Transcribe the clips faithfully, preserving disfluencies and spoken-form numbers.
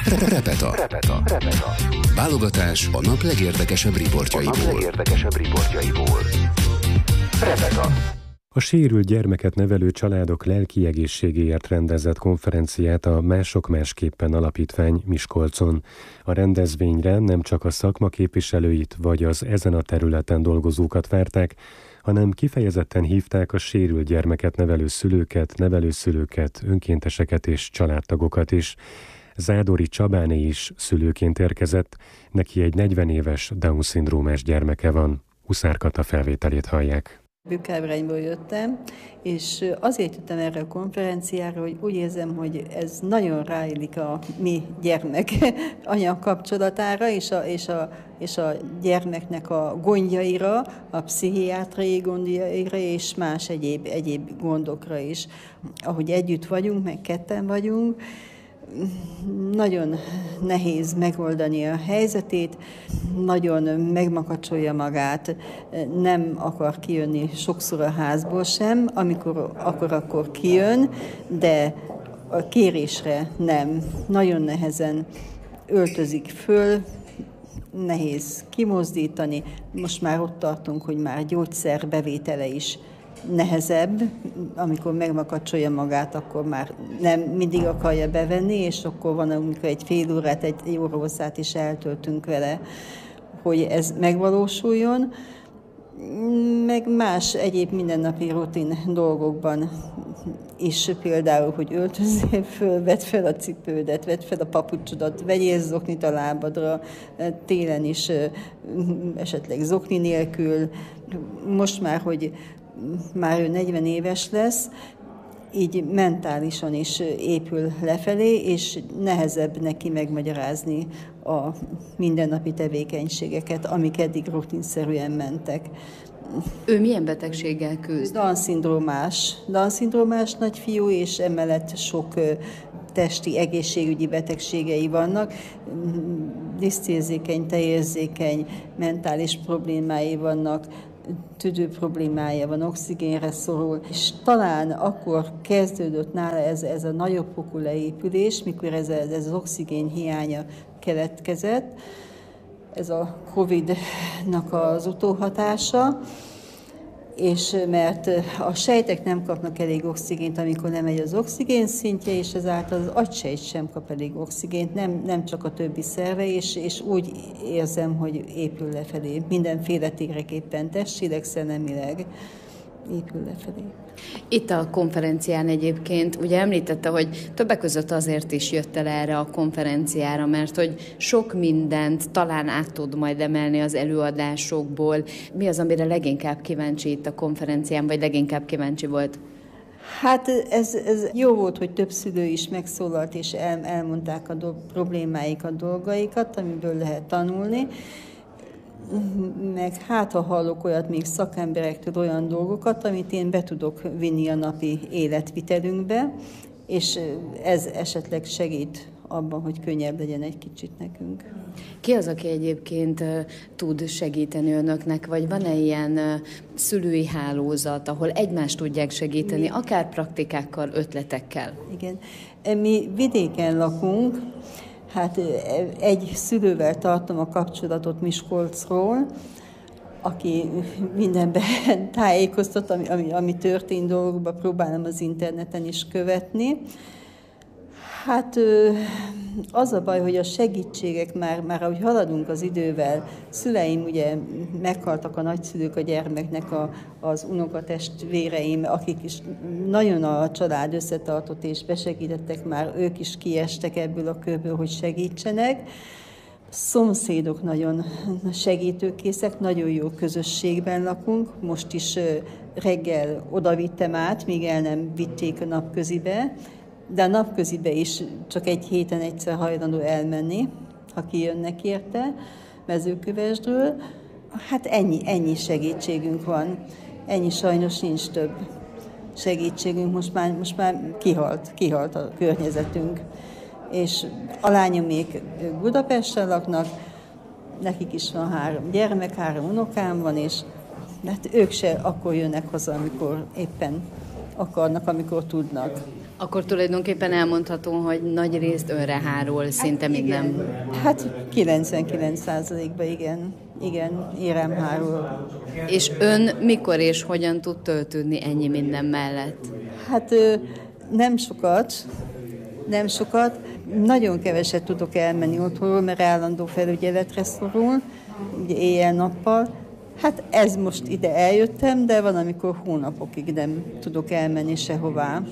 Repeta. Repeta. Repeta. Válogatás a nap legérdekesebb riportjaiból. A nap legérdekesebb riportjaiból. Repeta. A sérült gyermeket nevelő családok lelki egészségéért rendezett konferenciát a Mások Másképpen Alapítvány Miskolcon. A rendezvényre nem csak a szakma képviselőit vagy az ezen a területen dolgozókat várták, hanem kifejezetten hívták a sérült gyermeket nevelő szülőket, nevelőszülőket, önkénteseket és családtagokat is. Zádori Csabáné is szülőként érkezett, neki egy negyven éves Down-szindrómás gyermeke van. Huszár Kata felvételét hallják. Bükkábrányból jöttem, és azért jöttem erre a konferenciára, hogy úgy érzem, hogy ez nagyon ráillik a mi gyermek-anya kapcsolatára, és a, és, a, és a gyermeknek a gondjaira, a pszichiátriai gondjaira, és más egyéb, egyéb gondokra is. Ahogy együtt vagyunk, meg ketten vagyunk, nagyon nehéz megoldani a helyzetét, nagyon megmakacsolja magát, nem akar kijönni sokszor a házból sem, amikor akar, akkor kijön, de a kérésre nem. Nagyon nehezen öltözik föl, nehéz kimozdítani. Most már ott tartunk, hogy már gyógyszer bevétele is nehezebb, amikor megmakacsolja magát, akkor már nem mindig akarja bevenni, és akkor van, amikor egy fél órát, egy órahosszát is eltöltünk vele, hogy ez megvalósuljon, meg más egyéb mindennapi rutin dolgokban is, például, hogy öltözzél föl, vedd fel a cipődet, vedd fel a papucsodat, vegyél zoknit a lábadra, télen is esetleg zokni nélkül. Most már, hogy már ő negyven éves lesz, így mentálisan is épül lefelé, és nehezebb neki megmagyarázni a mindennapi tevékenységeket, amik eddig rutinszerűen mentek. Ő milyen betegséggel küzd? Down-szindrómás. Down-szindrómás nagyfiú, és emellett sok testi egészségügyi betegségei vannak, disztérzékeny, tejérzékeny, mentális problémái vannak, tüdő problémája van, oxigénre szorul, és talán akkor kezdődött nála ez, ez a nagyobb fokú leépülés, mikor ez, ez az oxigén hiánya keletkezett, ez a Covid-nak az utóhatása, és mert a sejtek nem kapnak elég oxigént, amikor nem megy az oxigén szintje, és ezáltal az agysejt sem kap elég oxigént, nem, nem csak a többi szerve, és, és úgy érzem, hogy épül lefelé. Mindenféle téreképpen, testileg, szellemileg épül lefelé. Itt a konferencián egyébként, ugye említette, hogy többek között azért is jött el erre a konferenciára, mert hogy sok mindent talán át tud majd emelni az előadásokból. Mi az, amire leginkább kíváncsi itt a konferencián, vagy leginkább kíváncsi volt? Hát ez, ez jó volt, hogy több szülő is megszólalt, és el, elmondták a do- problémáikat, dolgaikat, amiből lehet tanulni. Meg hát, ha hallok olyat még szakemberektől olyan dolgokat, amit én be tudok vinni a napi életvitelünkbe, és ez esetleg segít abban, hogy könnyebb legyen egy kicsit nekünk. Ki az, aki egyébként tud segíteni önöknek, vagy van-e ilyen szülői hálózat, ahol egymást tudják segíteni, Mi? akár praktikákkal, ötletekkel? Igen. Mi vidéken lakunk, hát egy szülővel tartom a kapcsolatot Miskolcról, aki mindenben tájékoztat, ami, ami, ami történt dolgokban, próbálom az interneten is követni. Hát az a baj, hogy a segítségek már, már ahogy haladunk az idővel, szüleim ugye meghaltak, a nagyszülők a gyermeknek, a, az unokatestvéreim, akik is nagyon a család összetartott és besegítettek, már ők is kiestek ebből a körből, hogy segítsenek. Szomszédok nagyon segítőkészek, nagyon jó közösségben lakunk. Most is reggel oda vittem át, míg el nem vitték a napközibe, de a napközibe is csak egy héten egyszer hajlandó elmenni, ha kijönnek érte Mezőkövesdről. Hát ennyi, ennyi segítségünk van. Ennyi, sajnos nincs több segítségünk. Most már, most már kihalt, kihalt a környezetünk. És a lányomék Budapesten laknak, nekik is van három gyermek, három unokám van, és hát ők se akkor jönnek haza, amikor éppen akarnak, amikor tudnak. Akkor tulajdonképpen elmondható, hogy nagy részt önre hárul szinte hát minden. Igen. Hát kilencvenkilenc százalékban igen, igen, érem hárul. És ön mikor és hogyan tud töltődni ennyi minden mellett? Hát nem sokat, nem sokat. Nagyon keveset tudok elmenni otthonról, mert állandó felügyeletre szorul, ugye éjjel-nappal. Hát ez most ide eljöttem, de van, amikor hónapokig nem tudok elmenni sehová.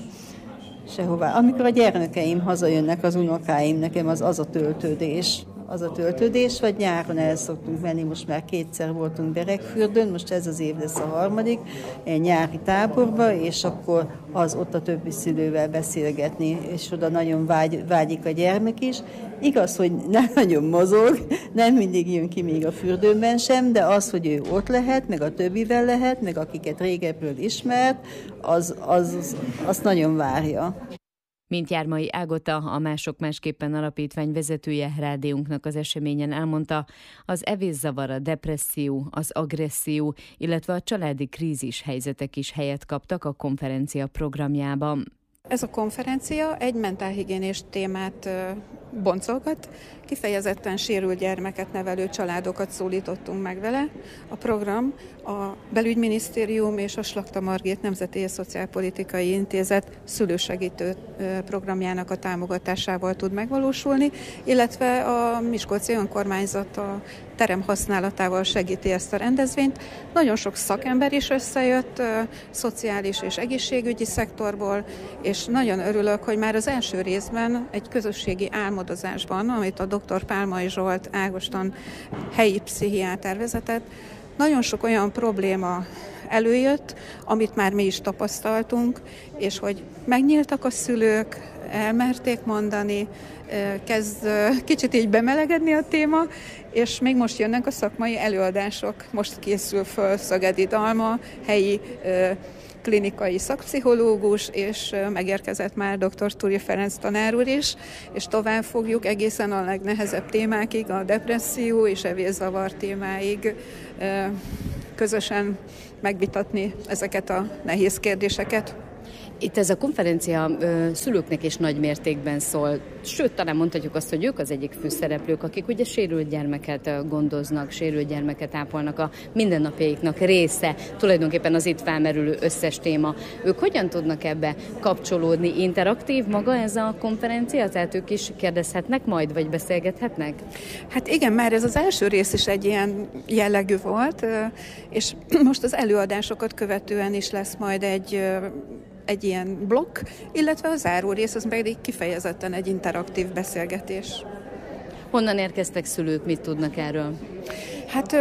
sehová. Amikor a gyermekeim hazajönnek, az unokáim, nekem az az a töltődés. Az a töltődés, vagy nyáron el szoktunk menni, most már kétszer voltunk Beregfürdőn, most ez az év lesz a harmadik, egy nyári táborba, és akkor az ott a többi szülővel beszélgetni, és oda nagyon vágy, vágyik a gyermek is. Igaz, hogy nem nagyon mozog, nem mindig jön ki még a fürdőben sem, de az, hogy ő ott lehet, meg a többivel lehet, meg akiket régebbről ismert, az, az, az, azt nagyon várja. Mint Jármai Ágota, a Mások Másképpen Alapítvány vezetője rádiónknak az eseményen elmondta, az evészavar, a depresszió, az agresszió, illetve a családi krízis helyzetek is helyet kaptak a konferencia programjában. Ez a konferencia egy mentálhigiénés témát boncolgat, kifejezetten sérült gyermeket nevelő családokat szólítottunk meg vele. A program a Belügyminisztérium és a Slakta Margit Nemzeti és Szociálpolitikai Intézet szülősegítő programjának a támogatásával tud megvalósulni, illetve a Miskolci Önkormányzat a terem használatával segíti ezt a rendezvényt. Nagyon sok szakember is összejött, szociális és egészségügyi szektorból, és nagyon örülök, hogy már az első részben egy közösségi álmodozásban, amit a doktor Pálmai Zsolt Ágoston helyi pszichiáter vezetett, nagyon sok olyan probléma előjött, amit már mi is tapasztaltunk, és hogy megnyíltak a szülők, elmerték mondani, kezd kicsit így bemelegedni a téma, és még most jönnek a szakmai előadások. Most készül föl Szögedi Dalma, helyi klinikai szakpszichológus, és megérkezett már dr. Turi Ferenc tanár úr is, és tovább fogjuk egészen a legnehezebb témákig, a depresszió és evészavar témáig közösen megvitatni ezeket a nehéz kérdéseket. Itt ez a konferencia ö, szülőknek is nagy mértékben szól, sőt, talán mondhatjuk azt, hogy ők az egyik főszereplők, akik ugye sérült gyermeket gondoznak, sérült gyermeket ápolnak, a mindennapjaiknak része, tulajdonképpen az itt felmerülő összes téma. Ők hogyan tudnak ebbe kapcsolódni? Interaktív maga ez a konferencia? Tehát ők is kérdezhetnek majd, vagy beszélgethetnek? Hát igen, már ez az első rész is egy ilyen jellegű volt, és most az előadásokat követően is lesz majd egy egy ilyen blokk, illetve a záró rész, az pedig kifejezetten egy interaktív beszélgetés. Honnan érkeztek szülők, mit tudnak erről? Hát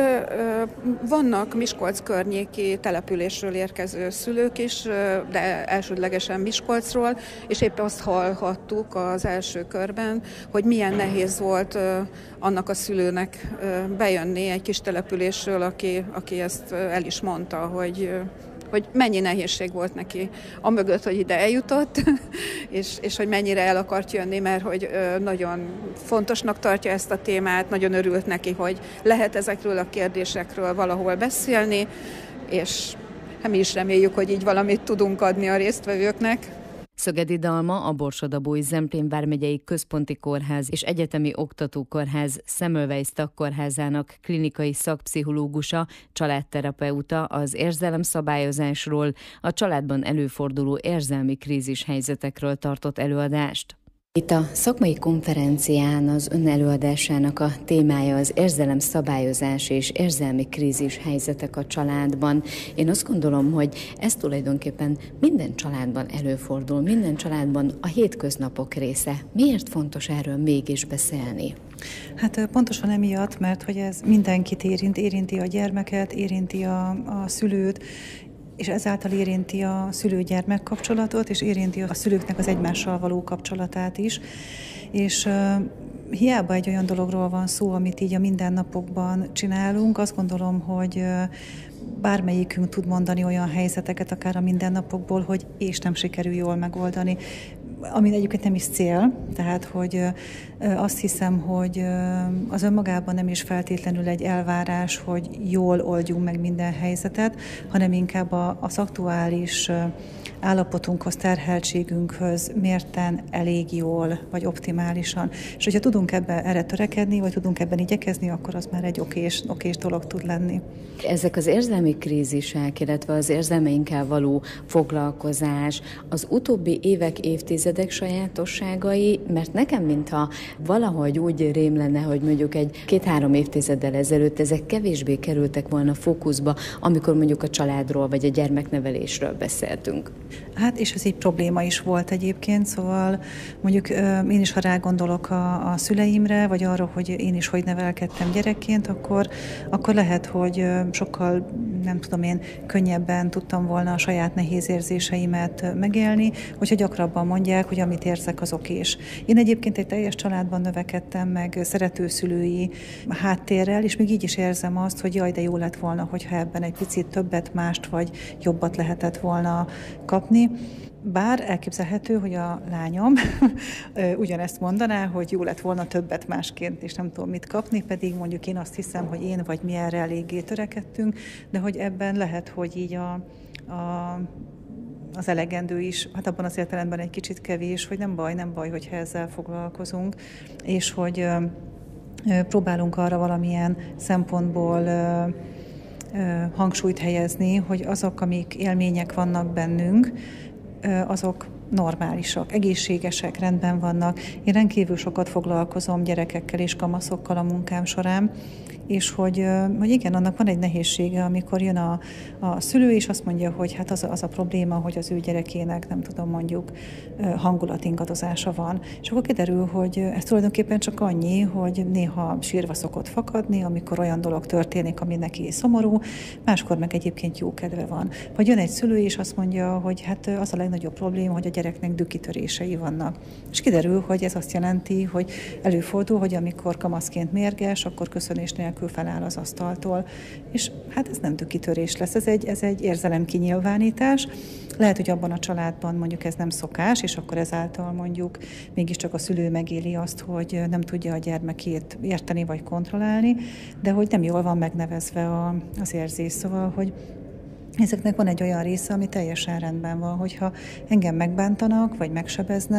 vannak Miskolc környéki településről érkező szülők is, de elsődlegesen Miskolcról, és épp azt hallhattuk az első körben, hogy milyen nehéz volt annak a szülőnek bejönni egy kis településről, aki, aki ezt el is mondta, hogy hogy mennyi nehézség volt neki amögött, hogy ide eljutott, és, és hogy mennyire el akart jönni, mert hogy nagyon fontosnak tartja ezt a témát, nagyon örült neki, hogy lehet ezekről a kérdésekről valahol beszélni, és mi is reméljük, hogy így valamit tudunk adni a résztvevőknek. Szögedi Dalma, a Borsod-Abaúj Zemplén vármegyei Központi Kórház és Egyetemi Oktatókórház Semmelweis Tagkórházának klinikai szakpszichológusa, családterapeuta az érzelemszabályozásról, a családban előforduló érzelmi krízis helyzetekről tartott előadást. Itt a szakmai konferencián az ön előadásának a témája az érzelemszabályozás és érzelmi krízis helyzetek a családban. Én azt gondolom, hogy ez tulajdonképpen minden családban előfordul, minden családban a hétköznapok része. Miért fontos erről mégis beszélni? Hát pontosan emiatt, mert hogy ez mindenkit érint, érinti a gyermeket, érinti a, a szülőt, és ezáltal érinti a szülő-gyermek kapcsolatot, és érinti a szülőknek az egymással való kapcsolatát is. És uh, hiába egy olyan dologról van szó, amit így a mindennapokban csinálunk, azt gondolom, hogy uh, bármelyikünk tud mondani olyan helyzeteket, akár a mindennapokból, hogy és nem sikerül jól megoldani. Ami egyébként nem is cél, tehát hogy azt hiszem, hogy az önmagában nem is feltétlenül egy elvárás, hogy jól oldjunk meg minden helyzetet, hanem inkább az aktuális állapotunkhoz, terheltségünkhöz mérten elég jól, vagy optimálisan. És hogyha tudunk ebben erre törekedni, vagy tudunk ebben igyekezni, akkor az már egy okés, okés dolog tud lenni. Ezek az érzelmi krízisek, illetve az érzelmeinkkel való foglalkozás, az utóbbi évek, évtizedek sajátosságai, mert nekem mintha valahogy úgy rém lenne, hogy mondjuk egy két-három évtizeddel ezelőtt ezek kevésbé kerültek volna fókuszba, amikor mondjuk a családról vagy a gyermeknevelésről beszéltünk. Hát és ez egy probléma is volt egyébként, szóval mondjuk én is, ha rágondolok a, a szüleimre, vagy arra, hogy én is hogy nevelkedtem gyerekként, akkor, akkor lehet, hogy sokkal, nem tudom én, könnyebben tudtam volna a saját nehéz érzéseimet megélni, hogyha gyakrabban mondják, hogy amit érzek, az okés. Én egyébként egy teljes családban növekedtem meg, szeretőszülői háttérrel, és még így is érzem azt, hogy jaj, de jó lett volna, hogyha ebben egy picit többet, mást vagy jobbat lehetett volna kapni. Bár elképzelhető, hogy a lányom ugyanezt mondaná, hogy jó lett volna többet másként, és nem tudom mit kapni, pedig mondjuk én azt hiszem, hogy én vagy mi erre eléggé törekedtünk, de hogy ebben lehet, hogy így a, a az elegendő is, hát abban az értelemben egy kicsit kevés, hogy nem baj, nem baj, hogyha ezzel foglalkozunk, és hogy próbálunk arra valamilyen szempontból hangsúlyt helyezni, hogy azok, amik élmények vannak bennünk, azok normálisak, egészségesek, rendben vannak. Én rendkívül sokat foglalkozom gyerekekkel és kamaszokkal a munkám során, és hogy, hogy igen, annak van egy nehézsége, amikor jön a, a szülő, és azt mondja, hogy hát az, az a probléma, hogy az ő gyerekének, nem tudom, mondjuk hangulatingadozása van. És akkor kiderül, hogy ez tulajdonképpen csak annyi, hogy néha sírva szokott fakadni, amikor olyan dolog történik, ami neki szomorú, máskor meg egyébként jó kedve van. Vagy jön egy szülő, és azt mondja, hogy hát az a legnagyobb probléma, hogy a gyereknek dükkitörései vannak. És kiderül, hogy ez azt jelenti, hogy előfordul, hogy amikor kamaszként mérges, akkor köszönés nélkül feláll az asztaltól. És hát ez nem dükkitörés lesz, ez egy, ez egy érzelemkinyilvánítás. Lehet, hogy abban a családban mondjuk ez nem szokás, és akkor ezáltal mondjuk mégiscsak a szülő megéli azt, hogy nem tudja a gyermekét érteni vagy kontrollálni, de hogy nem jól van megnevezve a, az érzés. Szóval, hogy ezeknek van egy olyan része, ami teljesen rendben van, hogyha engem megbántanak, vagy megsebeznek,